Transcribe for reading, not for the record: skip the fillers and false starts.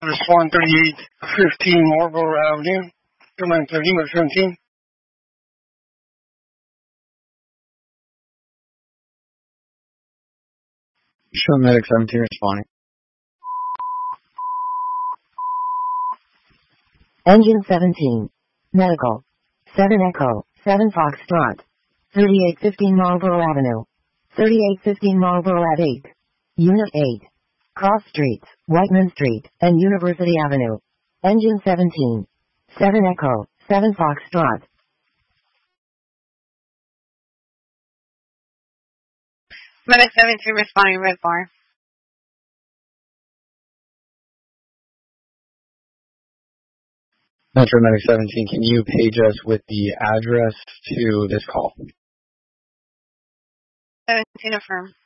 Respond 3815 Marlboro Avenue. Airline 13 or 17. Show medic 17 responding. Engine 17. Medical. 7 Echo, 7 Foxtrot. 3815 Marlboro Avenue. 3815 Marlboro Ave 8. Unit 8. Cross Streets, Whiteman Street, and University Avenue. Engine 17. 7 Echo, 7 Foxtrot. Medic 17 responding, Red Bar. Metro Medic 17, can you page us with the address to this call? 17 affirm.